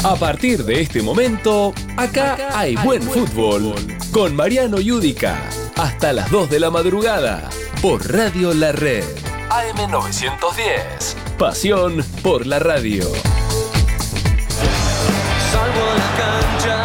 A partir de este momento, acá hay buen fútbol. Con Mariano Yudica. Hasta las 2 de la madrugada. Por Radio La Red. AM910. Pasión por la radio. Salgo a la cancha.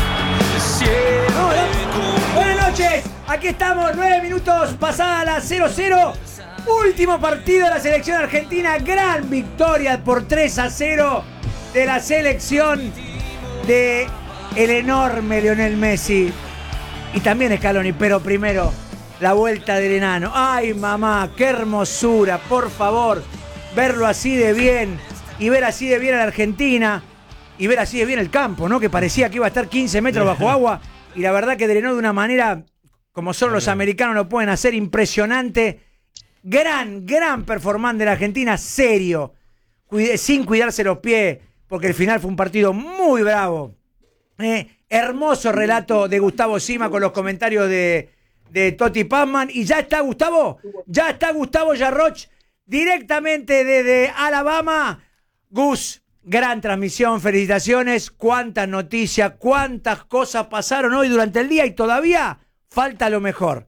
Buenas noches. Aquí estamos, 9 minutos pasada la 0-0. Último partido de la selección argentina. Gran victoria por 3-0 de la selección de el enorme Lionel Messi. Y también Scaloni, pero primero la vuelta del enano. Ay, mamá, qué hermosura, por favor. Verlo así de bien y ver así de bien a la Argentina y ver así de bien el campo, ¿no? Que parecía que iba a estar 15 metros bajo agua y la verdad que drenó de una manera como solo los americanos lo pueden hacer, impresionante. Gran performance de la Argentina, serio, sin cuidarse los pies, porque el final fue un partido muy bravo. Hermoso relato de Gustavo Sima con los comentarios de Totti Pazman. Y ya está Gustavo Yarroch, directamente desde Alabama. Gus, gran transmisión, felicitaciones. Cuántas noticias, cuántas cosas pasaron hoy durante el día y todavía falta lo mejor.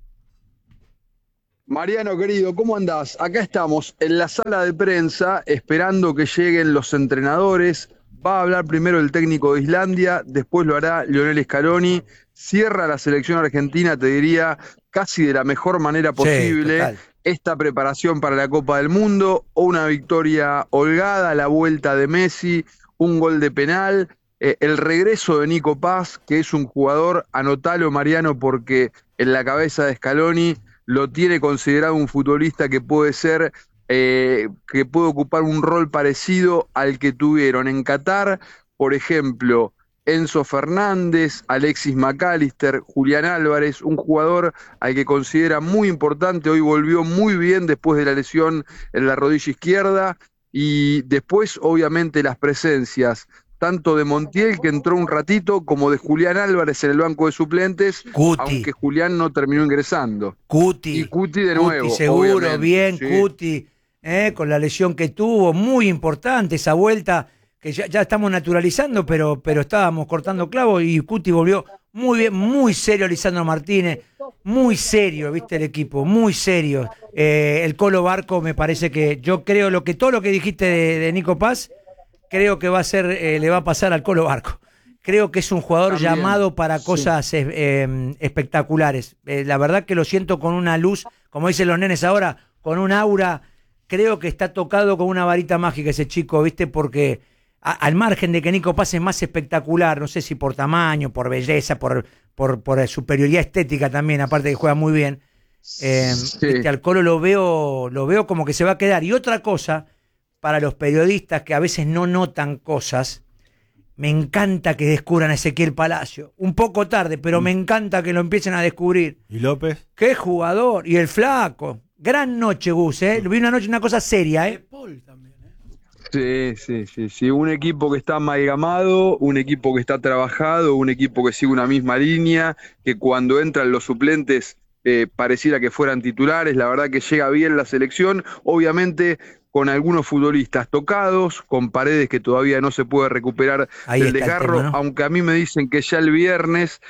Mariano querido, ¿cómo andás? Acá estamos en la sala de prensa esperando que lleguen los entrenadores. Va a hablar primero el técnico de Islandia, después lo hará Lionel Scaloni. Cierra la selección argentina, te diría, casi de la mejor manera posible. Sí, esta preparación para la Copa del Mundo, una victoria holgada, la vuelta de Messi, un gol de penal, el regreso de Nico Paz, que es un jugador, anotalo Mariano, porque en la cabeza de Scaloni lo tiene considerado un futbolista que puede ser, que puede ocupar un rol parecido al que tuvieron en Qatar, por ejemplo, Enzo Fernández, Alexis McAllister, Julián Álvarez, un jugador al que considera muy importante. Hoy volvió muy bien después de la lesión en la rodilla izquierda, y después obviamente las presencias tanto de Montiel, que entró un ratito, como de Julián Álvarez en el banco de suplentes, Cuti. aunque Julián no terminó ingresando. Cuti. Y Cuti de nuevo. Cuti seguro, obviamente. bien, Sí. Cuti, con la lesión que tuvo, muy importante esa vuelta, que ya estamos naturalizando, pero estábamos cortando clavos y Cuti volvió muy bien, muy serio Lisandro Martínez, muy serio, viste el equipo, muy serio. El Colo Barco me parece que, yo creo todo lo que dijiste de Nico Paz, creo que va a ser, le va a pasar al Colo Barco. Creo que es un jugador También, llamado para cosas espectaculares. La verdad que lo siento con una luz, como dicen los nenes ahora, con un aura. Creo que está tocado con una varita mágica ese chico, ¿viste? Porque al margen de que Nico Paz es más espectacular, no sé si por tamaño, por belleza, por superioridad estética también, aparte que juega muy bien, ¿viste? Al Colo lo veo como que se va a quedar. Y otra cosa, para los periodistas que a veces no notan cosas, me encanta que descubran a Ezequiel Palacio. Un poco tarde, pero me encanta que lo empiecen a descubrir. ¿Y López? ¡Qué jugador! Y el flaco. Gran noche, Gus, Vi una cosa seria, Paul también, Sí. Un equipo que está amalgamado, un equipo que está trabajado, un equipo que sigue una misma línea, que cuando entran los suplentes pareciera que fueran titulares. La verdad que llega bien la selección, obviamente con algunos futbolistas tocados, con Paredes que todavía no se puede recuperar del desgarro, ¿no? Aunque a mí me dicen que ya el viernes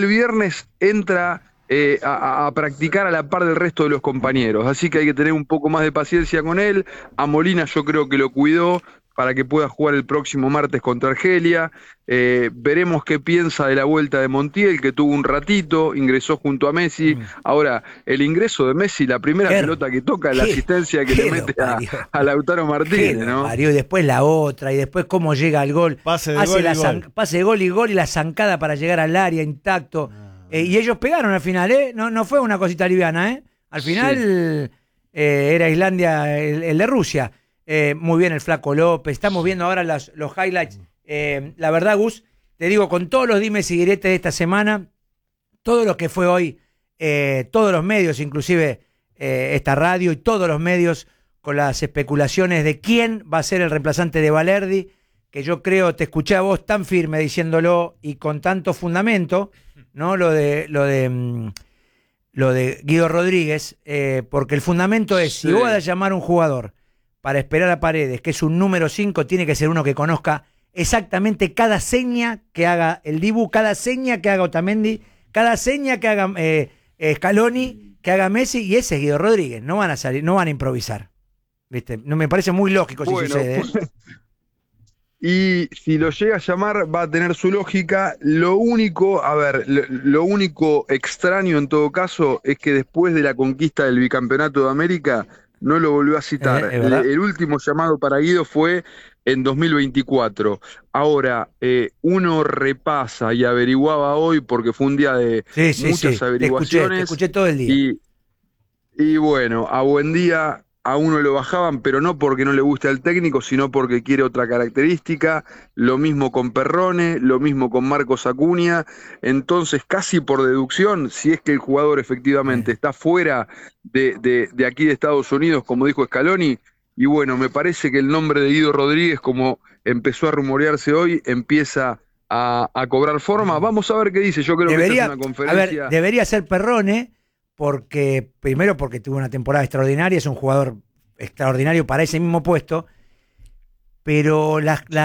entra a practicar a la par del resto de los compañeros, así que hay que tener un poco más de paciencia con él. A Molina yo creo que lo cuidó para que pueda jugar el próximo martes contra Argelia. Veremos qué piensa de la vuelta de Montiel, que tuvo un ratito, ingresó junto a Messi. Ahora, el ingreso de Messi, la primera pelota que toca, la asistencia que le mete a Lautaro Martínez, ¿no? Y después la otra, y después cómo llega al gol. Pase de gol y gol y la zancada para llegar al área intacto. Y ellos pegaron al final, no fue una cosita liviana, Al final era Islandia el de Rusia. Muy bien el Flaco López. Estamos viendo ahora los highlights. La verdad, Gus, te digo, con todos los dimes y diretes de esta semana, todo lo que fue hoy, todos los medios, inclusive esta radio y todos los medios, con las especulaciones de quién va a ser el reemplazante de Valerdi, que yo creo, te escuché a vos tan firme diciéndolo y con tanto fundamento, ¿no? Lo de Guido Rodríguez, porque el fundamento es, si vos vas a llamar a un jugador para esperar a Paredes, que es un número 5, tiene que ser uno que conozca exactamente cada seña que haga el Dibu, cada seña que haga Otamendi, cada seña que haga Scaloni, que haga Messi, y ese es Guido Rodríguez. No van a salir, no van a improvisar. ¿Viste? No me parece muy lógico si sucede. Y si lo llega a llamar, va a tener su lógica. Lo único extraño en todo caso es que después de la conquista del bicampeonato de América, no lo volvió a citar. El último llamado para Guido fue en 2024. Ahora, uno repasa y averiguaba hoy, porque fue un día de muchas averiguaciones. Te escuché todo el día. Y bueno, a buen día a uno lo bajaban, pero no porque no le guste al técnico, sino porque quiere otra característica. Lo mismo con Perrone, lo mismo con Marcos Acuña. Entonces, casi por deducción, si es que el jugador efectivamente está fuera de aquí de Estados Unidos, como dijo Scaloni, y bueno, me parece que el nombre de Guido Rodríguez, como empezó a rumorearse hoy, empieza a cobrar forma. Vamos a ver qué dice. Yo creo que esta es una conferencia. Debería ser Perrone, primero porque tuvo una temporada extraordinaria, es un jugador extraordinario para ese mismo puesto, pero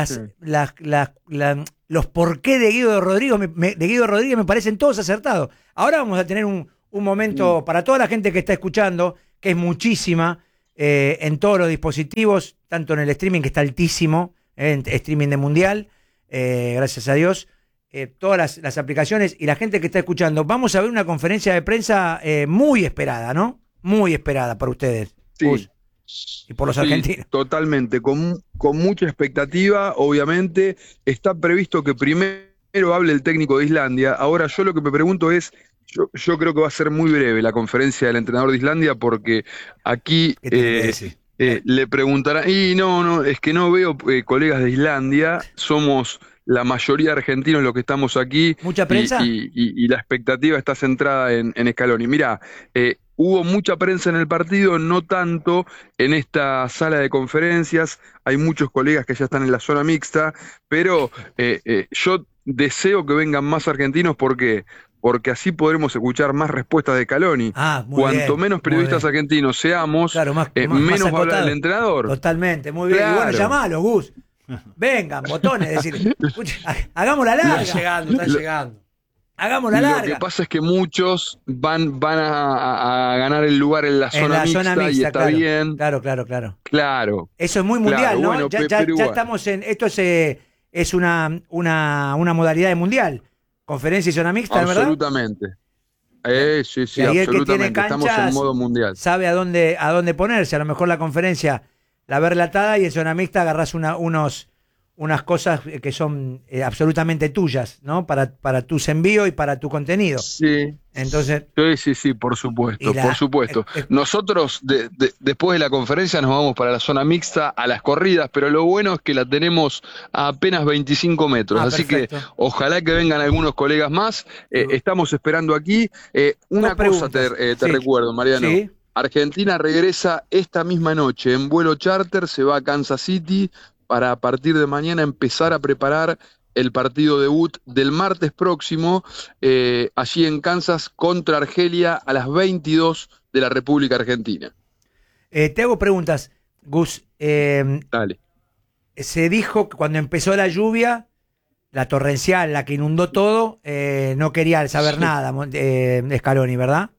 los porqué de Guido Rodríguez me parecen todos acertados. Ahora vamos a tener un momento para toda la gente que está escuchando, que es muchísima, en todos los dispositivos, tanto en el streaming, que está altísimo, en streaming de Mundial, gracias a Dios, todas las aplicaciones, y la gente que está escuchando. Vamos a ver una conferencia de prensa muy esperada, ¿no? Muy esperada por ustedes. Sí. Y por los argentinos. Totalmente, con mucha expectativa, obviamente. Está previsto que primero hable el técnico de Islandia. Ahora, yo lo que me pregunto es, yo creo que va a ser muy breve la conferencia del entrenador de Islandia, porque aquí le preguntarán, y no, es que no veo colegas de Islandia, somos la mayoría de argentinos los que estamos aquí. ¿Mucha prensa? Y la expectativa está centrada en Scaloni. Mirá, hubo mucha prensa en el partido, no tanto en esta sala de conferencias. Hay muchos colegas que ya están en la zona mixta, pero yo deseo que vengan más argentinos. ¿Por qué? Porque así podremos escuchar más respuestas de Scaloni. Cuanto menos periodistas argentinos seamos, claro, menos va a hablar el entrenador. Totalmente, muy bien. Claro. Y bueno, llamalo, Gus. Vengan, botones, decir, hagámosla larga. Están llegando. Hagámosla larga. Lo que pasa es que muchos van a ganar el lugar en la zona mixta, y está bien. Claro. Eso es muy mundial, ¿no? Bueno, ya estamos en. Esto es una modalidad de mundial. Conferencia y zona mixta, ¿verdad? Absolutamente. Sí, absolutamente. Estamos en modo mundial. Sabe a dónde ponerse. A lo mejor la conferencia la ve relatada, y en zona mixta agarrás unas cosas que son absolutamente tuyas, ¿no? Para tus envíos y para tu contenido. Sí. Entonces. Sí, por supuesto, por supuesto. Nosotros, después de la conferencia, nos vamos para la zona mixta a las corridas, pero lo bueno es que la tenemos a apenas 25 metros. Así perfecto. Que ojalá que vengan algunos colegas más. Estamos esperando aquí. Una cosa te recuerdo, Mariano. Sí. Argentina regresa esta misma noche en vuelo charter, se va a Kansas City para a partir de mañana empezar a preparar el partido debut del martes próximo, allí en Kansas contra Argelia a las 22 de la República Argentina. Te hago preguntas, Gus. Dale. Se dijo que cuando empezó la lluvia, la torrencial, la que inundó todo, no quería saber nada Scaloni, ¿verdad?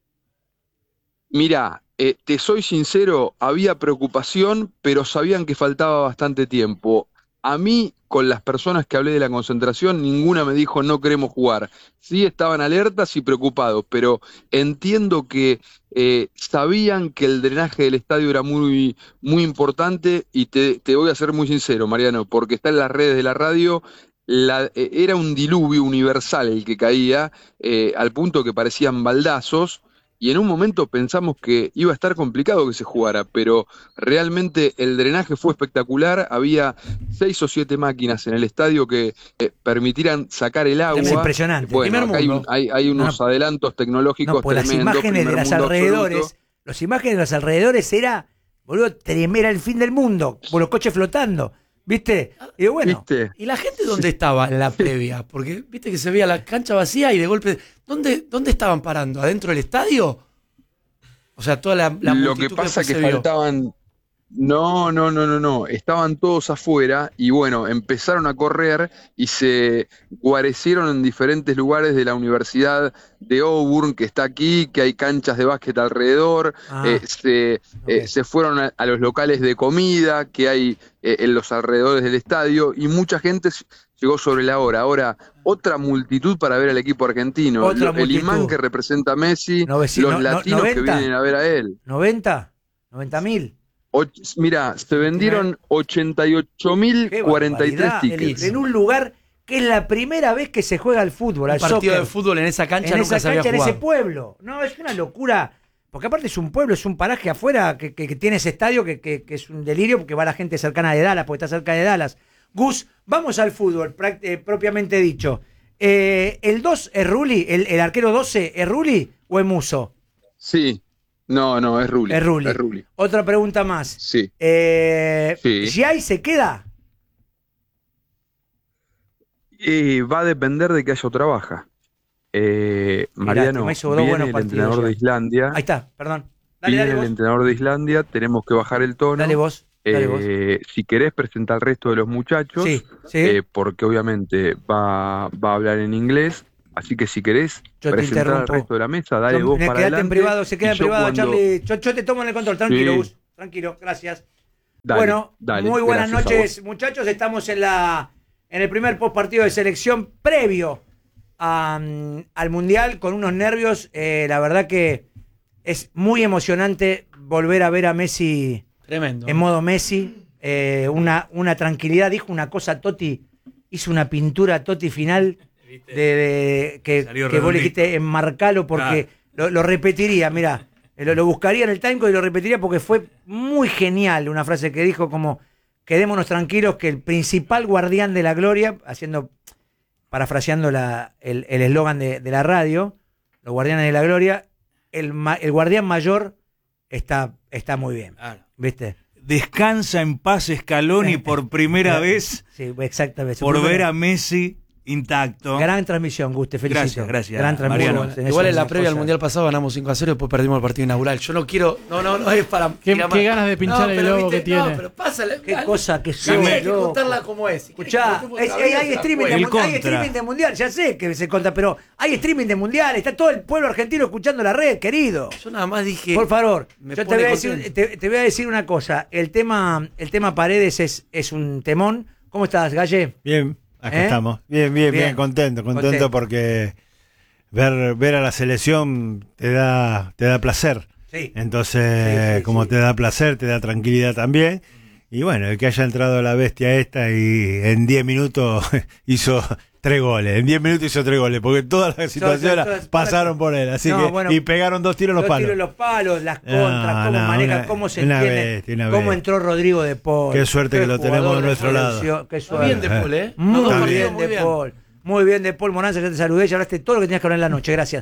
Mirá, te soy sincero, había preocupación, pero sabían que faltaba bastante tiempo. A mí, con las personas que hablé de la concentración, ninguna me dijo no queremos jugar. Sí estaban alertas y preocupados, pero entiendo que sabían que el drenaje del estadio era muy, muy importante, y te voy a ser muy sincero, Mariano, porque está en las redes de la radio. Era un diluvio universal el que caía, al punto que parecían baldazos. Y en un momento pensamos que iba a estar complicado que se jugara, pero realmente el drenaje fue espectacular. Había 6 o 7 máquinas en el estadio que permitieran sacar el agua. Es impresionante. Bueno, acá hay unos adelantos tecnológicos tremendos. Las imágenes de los imágenes de los alrededores era, boludo, era el fin del mundo, con los coches flotando. ¿Viste? Y bueno, ¿viste? ¿Y la gente dónde estaba en la previa? Porque viste que se veía la cancha vacía y de golpe, ¿dónde estaban parando? ¿Adentro del estadio? O sea, toda la lo que pasa es que No. Estaban todos afuera y bueno, empezaron a correr y se guarecieron en diferentes lugares de la Universidad de Auburn, que está aquí, que hay canchas de básquet alrededor. Se fueron a los locales de comida que hay en los alrededores del estadio y mucha gente llegó sobre la hora. Ahora, otra multitud para ver al equipo argentino. El imán que representa a Messi, los latinos 90, que vienen a ver a él. ¿90.000? Mira, se vendieron 88.043 tickets. En un lugar que es la primera vez que se juega al fútbol, al partido soccer. de fútbol en esa cancha, nunca se había jugado. En ese pueblo. No, es una locura. Porque aparte es un pueblo, es un paraje afuera que tiene ese estadio que es un delirio porque va la gente cercana de Dallas, porque está cerca de Dallas. Gus, vamos al fútbol, propiamente dicho. ¿El 2 es Rulli? ¿El arquero 12 es Rulli o es Musso? Sí. No, es Rulli. Es Rulli. Otra pregunta más. Sí. ¿Giai se queda? Va a depender de que haya otra baja. Mariano, viene el entrenador de Islandia. Ahí está, perdón. Viene el entrenador de Islandia, tenemos que bajar el tono. Dale vos. Si querés presentar al resto de los muchachos, sí. Porque obviamente va a hablar en inglés. Así que si querés presentar al resto de la mesa, dale vos para adelante. En privado, se queda en privado, Charlie. Yo te tomo en el control, tranquilo, Gus. Tranquilo, gracias. Dale, muy buenas noches, muchachos. Estamos en el primer post partido de selección previo al Mundial, con unos nervios. La verdad que es muy emocionante volver a ver a Messi. Tremendo. En modo Messi. Una tranquilidad. Dijo una cosa, Totti. Hizo una pintura Totti final. Que vos le dijiste enmarcalo porque lo repetiría, mirá, lo buscaría en el timecode y lo repetiría porque fue muy genial una frase que dijo como quedémonos tranquilos que el principal guardián de la gloria, parafraseando el eslogan de la radio, los guardianes de la gloria, el guardián mayor está muy bien, ¿viste? Descansa en paz Scaloni por primera vez, sí, exactamente, por ver a Messi intacto. Gran transmisión, Gus, te felicito. Gracias. Gran transmisión. Igual en la previa al Mundial pasado ganamos 5-0 y después perdimos el partido inaugural. Yo no quiero. No es para. Qué ganas de pinchar el globo que tiene. No, pero pásale. Qué cosa que hay que contarla como es. Escuchá, hay streaming de Mundial, ya sé que se conta, pero hay streaming de Mundial, está todo el pueblo argentino escuchando la red, querido. Yo nada más dije. Por favor, yo te voy a decir una cosa. El tema Paredes es un temón. ¿Cómo estás, Galle? Bien. Acá estamos. Bien, contento porque ver a la selección te da placer. Sí. Entonces, como te da placer, te da tranquilidad también. Y bueno, el que haya entrado la bestia esta y en 10 minutos hizo 3 goles. En 10 minutos hizo 3 goles, porque todas las situaciones pasaron por él. Así y pegaron 2 tiros en los palos. 2 tiros en los palos, las contras, cómo maneja, cómo se entiende, cómo entró Rodrigo de Paul. Qué suerte que lo tenemos de nuestro lado. Qué suerte. Muy bien de Paul, Muy bien de Paul. Muy bien de Paul Monanza, ya te saludé, ya hablaste todo lo que tenías que hablar en la noche, gracias.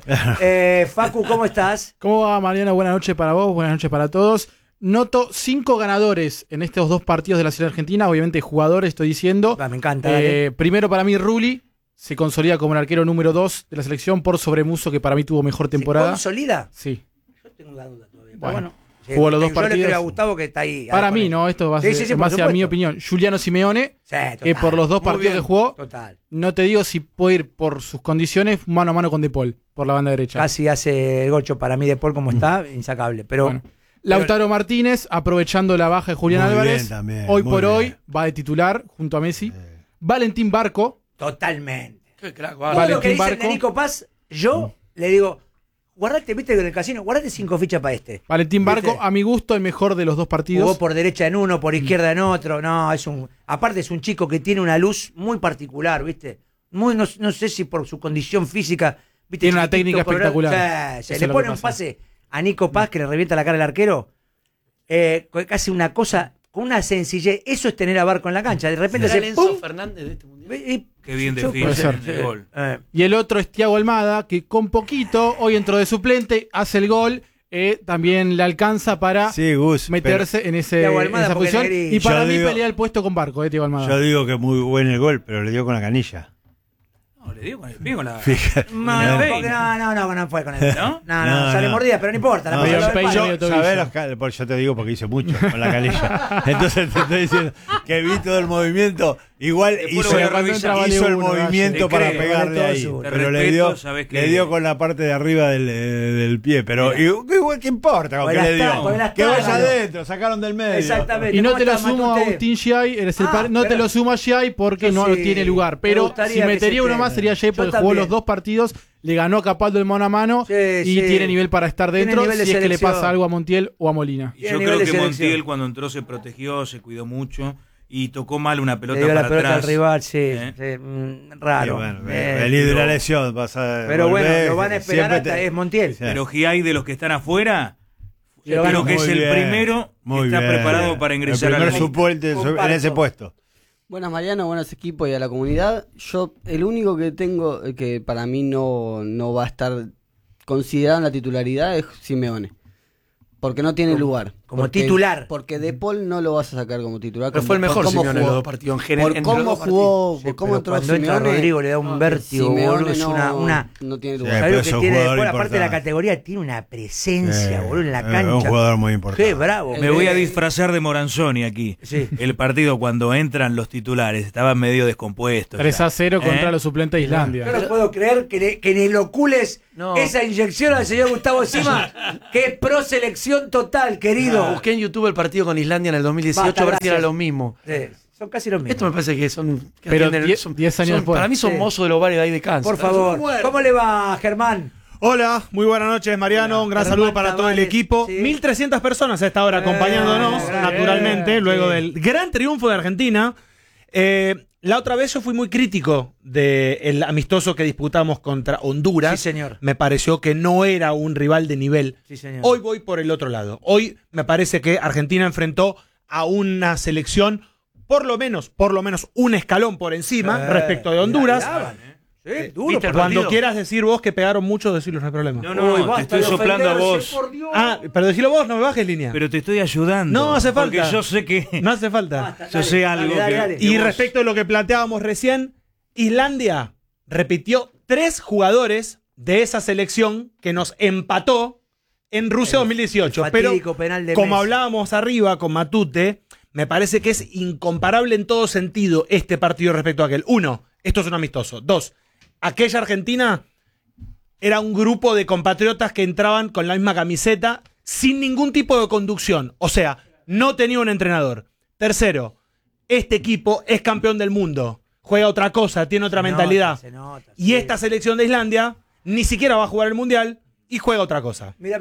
Facu, ¿cómo estás? ¿Cómo va, Mariano? Buenas noches para vos, buenas noches para todos. Noto 5 ganadores en estos 2 partidos de la selección argentina, obviamente jugadores, estoy diciendo. Me encanta. Primero para mí Rulli se consolida como el arquero número 2 de la selección por sobre Musso, que para mí tuvo mejor temporada. ¿Se consolida? Sí. Yo tengo la duda todavía. Bueno. Jugó los 2 partidos. Yo le creo a Gustavo que está ahí. Para mí, ¿no? Esto va a ser más a mi opinión. Giuliano Simeone, que por los 2 partidos que jugó, no te digo si puede ir por sus condiciones mano a mano con De Paul, por la banda derecha. Casi hace el gocho para mí De Paul como está, insacable. Pero bueno. Lautaro Martínez, aprovechando la baja de Julián Álvarez, hoy por hoy va de titular junto a Messi. Valentín Barco. Totalmente. Qué crack, todo lo que dicen de Nico Paz, yo le digo, guardate, viste que en el casino, guardate 5 fichas para este. Valentín Barco, a mi gusto, el mejor de los 2 partidos. Jugó por derecha en uno, por izquierda en otro. No, aparte es un chico que tiene una luz muy particular, ¿viste? No sé si por su condición física, ¿viste? Tiene una técnica espectacular. Se le pone un pase a Nico Paz que le revienta la cara al arquero. Casi una cosa con una sencillez. Eso es tener a Barco en la cancha. De repente se Enzo Fernández de este mundial. Qué bien define el gol. Y el otro es Thiago Almada, que con poquito, hoy entró de suplente, hace el gol. También le alcanza para meterse en esa posición. Y para mí pelea el puesto con Barco, Thiago Almada. Yo digo que muy buen el gol, pero le dio con la canilla. dio con el pie con la. No fue con él. ¿No? No, sale mordida, pero no importa. Yo te digo porque hice mucho con la canilla. Entonces te estoy diciendo que vi todo el movimiento. Igual hizo el movimiento para pegarle ahí. Pero le dio con la parte de arriba del pie. Pero igual, ¿qué importa con qué le dio? Que vaya adentro, sacaron del medio. Exactamente. Y no te lo sumo a Agustín Giai, no te lo sumo a Giai porque no tiene lugar. Pero si metería uno más sería Giai porque jugó los 2 partidos, le ganó a Capaldo el mano a mano y tiene nivel para estar dentro si es que le pasa algo a Montiel o a Molina. Yo creo que Montiel cuando entró se protegió, se cuidó mucho y tocó mal una pelota para atrás. La pelota al rival, raro. Venir de una lesión, pero bueno, lo van a esperar hasta es Montiel. Pero Giai de los que están afuera, yo creo que es el primero que está preparado para ingresar al suplente en ese puesto. Buenas Mariano, buenos equipos y a la comunidad. Yo el único que tengo que para mí no va a estar considerado en la titularidad es Simeone. Porque no tiene lugar. Como titular. Porque De Paul no lo vas a sacar como titular. Pero fue el mejor Simeone en los 2 partidos. En general, por cómo jugó, por cómo entró cuando Simeone. Entra Rodrigo le da un vértigo, boludo. Es no tiene lugar. ¿Sabés lo que tiene después? Aparte de la categoría, tiene una presencia, boludo, en la cancha. Es un jugador muy importante. Qué bravo. Me voy a disfrazar de Moranzoni aquí. Sí. El partido cuando entran los titulares estaba medio descompuesto. 3-0 contra los suplentes de Islandia. Yo no puedo creer que le inocules esa inyección al señor Gustavo Sima, que es pro selección total, querido. Busqué en YouTube el partido con Islandia en el 2018 a ver si era lo mismo. Son casi los mismos. Esto me parece que son... Pero 10 años después. Para mí son mozos de los bares de ahí de Kansas. Por favor. ¿Cómo le va, Germán? Hola, muy buenas noches, Mariano. Un gran saludo para todo el equipo. 1.300 personas a esta hora acompañándonos, naturalmente, luego del gran triunfo de Argentina. La otra vez yo fui muy crítico del amistoso que disputamos contra Honduras. Sí, señor. Me pareció que no era un rival de nivel. Sí, señor. Hoy voy por el otro lado. Hoy me parece que Argentina enfrentó a una selección por lo menos un escalón por encima respecto de Honduras. Duro, cuando quieras decir vos que pegaron mucho, decirlo, no hay problema. No, te estoy soplando a vos. Pero decilo vos, no me bajes línea. Pero te estoy ayudando. No hace falta. Porque yo sé que... No hace falta. Basta, yo sé algo. Dale. Y respecto a lo que planteábamos recién, Islandia repitió 3 jugadores de esa selección que nos empató en Rusia 2018. Pero penal de como Messi. hablábamos arriba con Matute, me parece que es incomparable en todo sentido este partido respecto a aquel. 1, esto es un amistoso. 2, aquella Argentina era un grupo de compatriotas que entraban con la misma camiseta sin ningún tipo de conducción. O sea, no tenía un entrenador. 3, este equipo es campeón del mundo. Juega otra cosa, tiene otra mentalidad. Se nota, y esta selección de Islandia ni siquiera va a jugar el Mundial y juega otra cosa. Mira.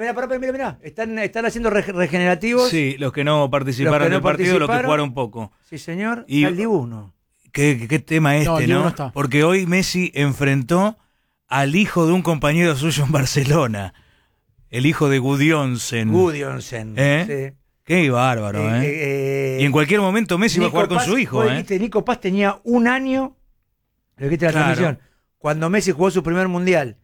Están haciendo regenerativos. Sí, los que no participaron del partido, los que jugaron poco. Sí, señor. Y el Dibu no. ¿Qué tema no está. Porque hoy Messi enfrentó al hijo de un compañero suyo en Barcelona. El hijo de Gudjonsen. Sí. Qué bárbaro, y en cualquier momento Messi va a jugar con su hijo, Nico Paz tenía 1 año, lo que la transmisión, cuando Messi jugó su primer mundial.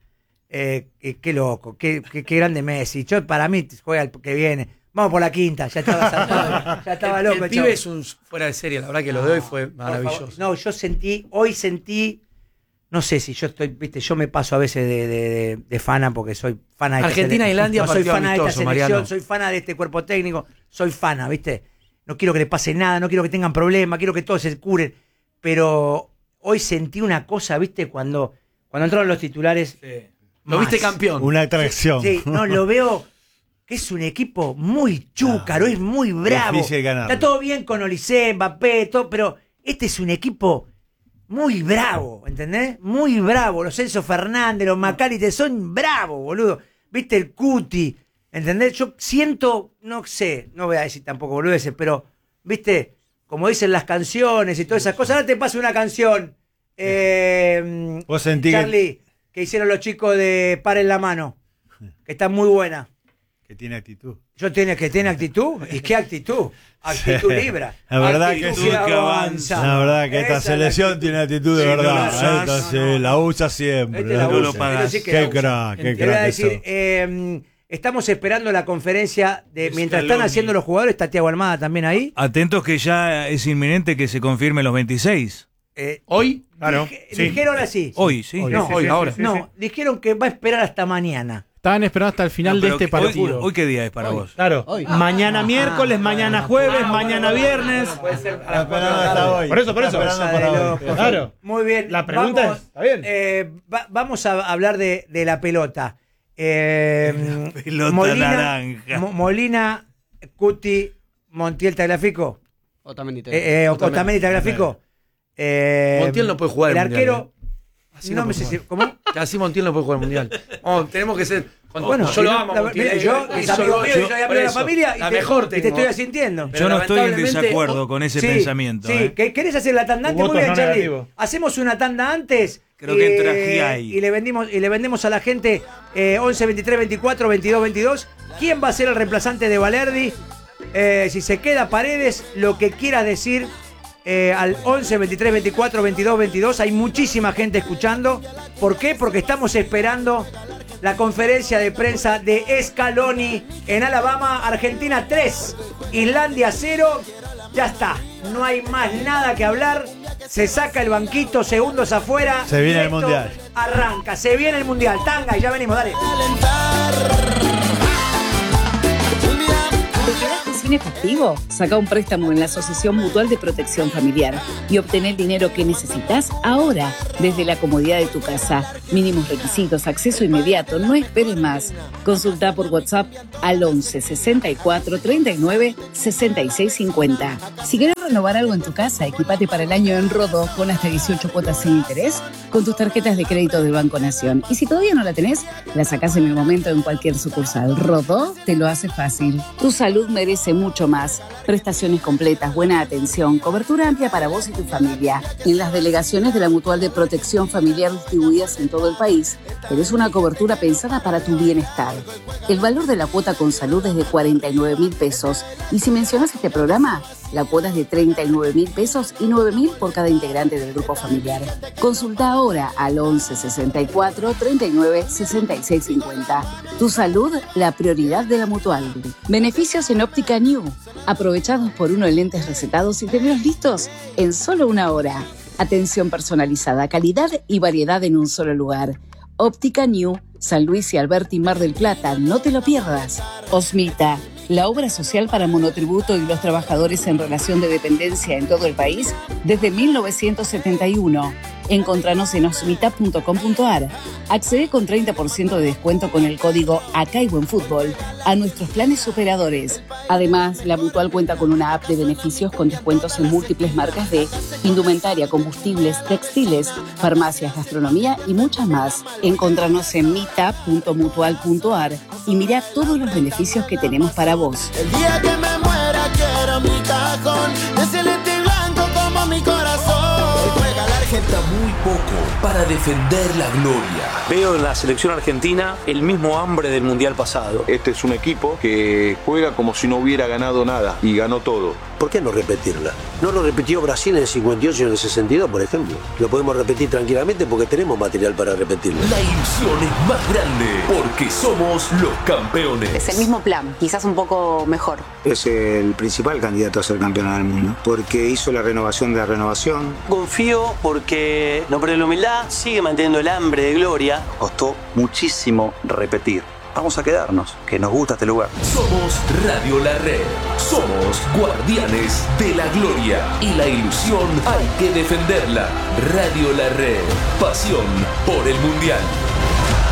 Qué loco, qué grande Messi. Para mí juega el que viene. Vamos por la quinta, ya estaba saltado, ya estaba loco. El pibe es un fuera de serie, la verdad que lo de hoy fue maravilloso. No, hoy sentí, no sé si yo estoy, viste, yo me paso a veces de fana porque soy fana de Argentina-Islandia, soy fana de esta amistoso, selección, Mariano. soy fana de este cuerpo técnico, soy fana, viste. No quiero que le pase nada, no quiero que tengan problemas, quiero que todos se curen. Pero hoy sentí una cosa, viste, cuando entraron los titulares. Sí. Lo viste campeón. Una atracción. Sí, no, lo veo que es un equipo muy chúcaro, es muy bravo. Difícil ganarlo. Está todo bien con Olise, Mbappé, todo, pero este es un equipo muy bravo, ¿entendés? Muy bravo. Los Enzo Fernández, los Macalister son bravos, boludo. ¿Viste el Cuti? ¿Entendés? Yo siento, no sé, no voy a decir tampoco boludeces, pero, ¿viste? Como dicen las canciones y todas esas cosas. Ahora te paso una canción, ¿Vos sentís Charlie, que hicieron los chicos de Paren la Mano, que está muy buena. que tiene actitud? Que tiene actitud. ¿Y qué actitud? Actitud libra. La verdad actitud que sí. avanza. La verdad que esta Esa selección tiene actitud de verdad. Entonces la usa siempre. Qué crack, qué Te voy a crack. decir, estamos esperando la conferencia de mientras están haciendo los jugadores. Está Thiago Almada también ahí. Atentos que ya es inminente que se confirmen los 26. ¿Hoy? Claro. Dijeron así. Hoy, sí. Ahora. No, dijeron que va a esperar hasta mañana. Estaban esperando hasta el final de este partido. ¿Hoy qué día es para vos? Claro. Mañana miércoles, mañana jueves, mañana viernes. Puede ser hasta hoy. Por eso. Claro. Muy bien. La pregunta es, ¿está bien? Vamos a hablar de la pelota. Pelota naranja. Molina, Cuti, Montiel, Tagliafico. Otamendi, Tagliafico. Montiel no puede jugar el el arquero. Mundial, Así no no me puede sé si. jugar. ¿Cómo? Así Montiel no puede jugar el mundial. Tenemos que ser. Bueno, yo lo amo. Montiel. Yo es amigo mío, yo amigo de la familia y te estoy asintiendo. Yo no estoy en lamentablemente, desacuerdo con ese pensamiento. Sí, ¿querés hacer la tanda antes? Muy bien, Charlie. negativo. Hacemos una tanda antes. Creo que entra Giai. Y le vendemos a la gente 11 23 24 22 22. ¿Quién va a ser el reemplazante de Valerdi? Si se queda Paredes, lo que quieras decir. Al 11 23 24 22 22. Hay muchísima gente escuchando. ¿Por qué? Porque estamos esperando la conferencia de prensa de Scaloni en Alabama. Argentina 3, Islandia 0. Ya está, no hay más nada que hablar. Se saca el banquito, segundos afuera. Se viene el Mundial. Arranca, se viene el Mundial. Tanga y ya venimos, dale. ¿Te quedaste sin efectivo? Saca un préstamo en la Asociación Mutual de Protección Familiar y obtén el dinero que necesitas ahora, desde la comodidad de tu casa. Mínimos requisitos, acceso inmediato, no esperes más. Consulta por WhatsApp al 11 64 39 66 50. Si querés renovar algo en tu casa, equipate para el año en Rodó con hasta 18 cuotas sin interés con tus tarjetas de crédito del Banco Nación. Y si todavía no la tenés, la sacás en el momento en cualquier sucursal. Rodó te lo hace fácil. Tu salud merece mucho más. Prestaciones completas, buena atención, cobertura amplia para vos y tu familia. En las delegaciones de la Mutual de Protección Familiar distribuidas en todo el país, tenés una cobertura pensada para tu bienestar. El valor de la cuota con salud es de 49.000 pesos. Y si mencionas este programa, la cuota es de 39.000 pesos y 9.000 por cada integrante del grupo familiar. Consulta ahora al 11 64 39 66 50. Tu salud, la prioridad de la Mutual. Beneficios en Óptica New. Aprovechados por uno en lentes recetados y tenerlos listos en solo una hora. Atención personalizada, calidad y variedad en un solo lugar. Óptica New, San Luis y Alberti, Mar del Plata. No te lo pierdas. Osmita, la obra social para monotributo y los trabajadores en relación de dependencia en todo el país desde 1971. Encontranos en osmita.com.ar. Accede con 30% de descuento con el código Acá hay Buen Fútbol a nuestros planes superadores. Además, la Mutual cuenta con una app de beneficios con descuentos en múltiples marcas de indumentaria, combustibles, textiles, farmacias, gastronomía y muchas más. Encontranos en mita.mutual.ar y mira todos los beneficios que tenemos para vos. El día que me muera quiero mi cajón de celeste y blanco como mi corazón. Falta muy poco para defender la gloria. Veo en la selección argentina el mismo hambre del mundial pasado. Este es un equipo que juega como si no hubiera ganado nada y ganó todo. ¿Por qué no repetirla? No lo repitió Brasil en el 58 y en el 62, por ejemplo. Lo podemos repetir tranquilamente porque tenemos material para repetirlo. La ilusión es más grande porque somos los campeones. Es el mismo plan, quizás un poco mejor. Es el principal candidato a ser campeón del mundo porque hizo la renovación de la renovación. Confío porque no pierde la humildad, sigue manteniendo el hambre de gloria. Costó muchísimo repetir. Vamos a quedarnos, que nos gusta este lugar. Somos Radio La Red. Somos guardianes de la gloria. Y la ilusión hay que defenderla. Radio La Red. Pasión por el Mundial.